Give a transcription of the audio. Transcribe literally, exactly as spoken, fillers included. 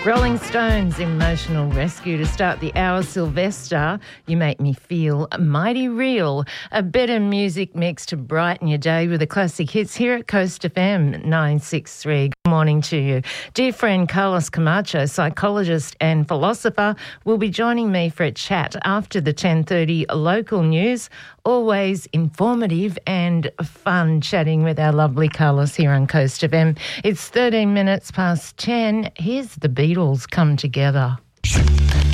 Rolling Stones, Emotional Rescue. To start the hour, Sylvester, You Make Me Feel Mighty Real. A better music mix to brighten your day with the classic hits here at Coast F M nine six three. Good morning to you. Dear friend Carlos Camacho, psychologist and philosopher, will be joining me for a chat after the ten thirty local news. Always informative and fun chatting with our lovely Carlos here on Coast F M. It's thirteen minutes past ten. Here's the Beatles Come Together.